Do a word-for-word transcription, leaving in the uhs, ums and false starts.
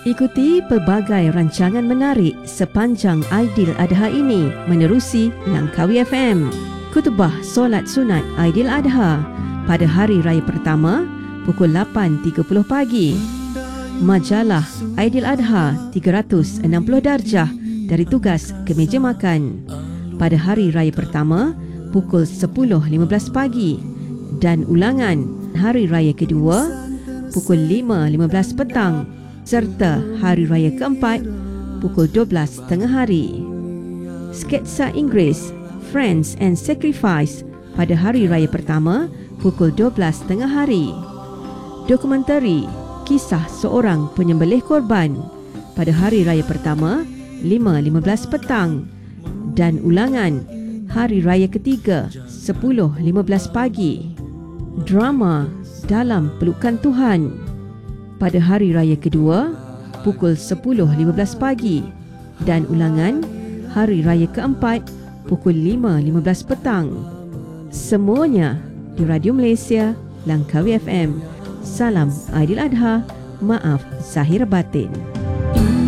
Ikuti pelbagai rancangan menarik sepanjang Aidiladha ini menerusi Langkawi F M. Kutubah solat sunat Aidiladha pada hari raya pertama pukul lapan tiga puluh pagi. Majalah Aidiladha tiga ratus enam puluh darjah dari tugas ke meja makan pada hari raya pertama pukul sepuluh lima belas pagi dan ulangan hari raya kedua pukul lima lima belas petang serta hari raya keempat pukul dua belas tengah hari. Sketsa Inggeris Friends and Sacrifice pada hari raya pertama pukul dua belas tengah hari. Dokumentari Kisah Seorang Penyembelih Korban pada hari raya pertama lima lima belas petang dan ulangan hari raya ketiga sepuluh lima belas pagi. Drama Dalam Pelukan Tuhan pada hari raya kedua pukul sepuluh lima belas pagi dan ulangan hari raya keempat pukul lima lima belas petang. Semuanya di Radio Malaysia Langkawi F M. Salam Aidiladha, maaf zahir batin.